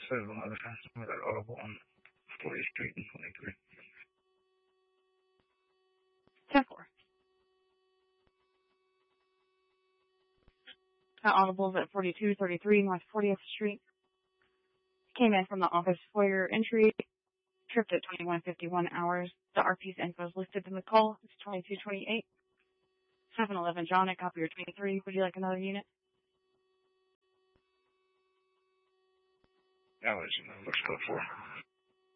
7-Eleven customer at Audible on 40th Street and 23. 10-4. Audible's at 4233 North 40th Street. Came in from the office foyer entry. Tripped at 21:51 hours. The RP's info is listed in the call. It's 2228. 7-Eleven John at copier 23. Would you like another unit? I'll let you know. Let's go for it.